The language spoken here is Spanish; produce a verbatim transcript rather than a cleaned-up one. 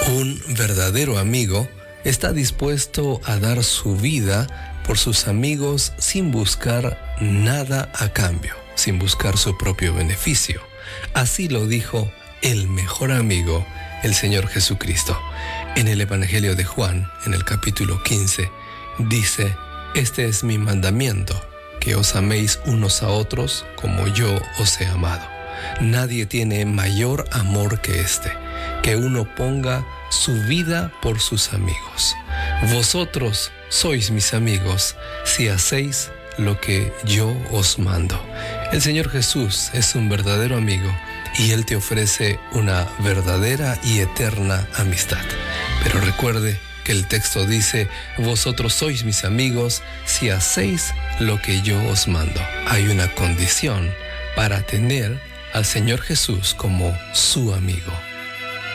Un verdadero amigo está dispuesto a dar su vida por sus amigos sin buscar nada a cambio, sin buscar su propio beneficio. Así lo dijo el mejor amigo, el Señor Jesucristo. En el Evangelio de Juan, en el capítulo quince, dice: «Este es mi mandamiento, que os améis unos a otros como yo os he amado. Nadie tiene mayor amor que este, que uno ponga su vida por sus amigos. Vosotros sois mis amigos si hacéis lo que yo os mando». El Señor Jesús es un verdadero amigo y Él te ofrece una verdadera y eterna amistad. Pero recuerde que el texto dice: vosotros sois mis amigos si hacéis lo que yo os mando. Hay una condición para tener al Señor Jesús como su amigo.